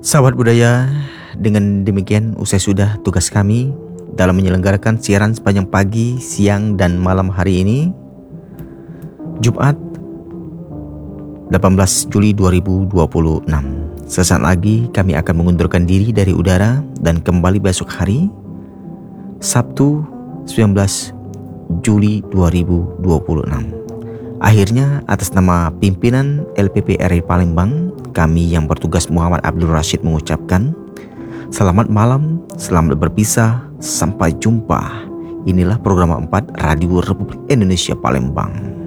Sahabat budaya, dengan demikian usai sudah tugas kami dalam menyelenggarakan siaran sepanjang pagi, siang, dan malam hari ini, Jumat 18 Juli 2026. Sesaat lagi kami akan mengundurkan diri dari udara dan kembali besok hari, Sabtu 19 Juli 2026. Akhirnya, atas nama pimpinan LPP RI Palembang, kami yang bertugas Muhammad Abdul Rashid mengucapkan selamat malam, selamat berpisah, sampai jumpa. Inilah program 4 Radio Republik Indonesia Palembang.